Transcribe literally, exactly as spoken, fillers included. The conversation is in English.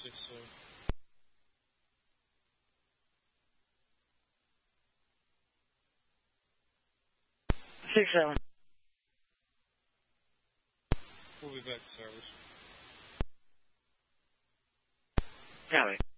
six seven. Six seven. We'll be back to service. Copy.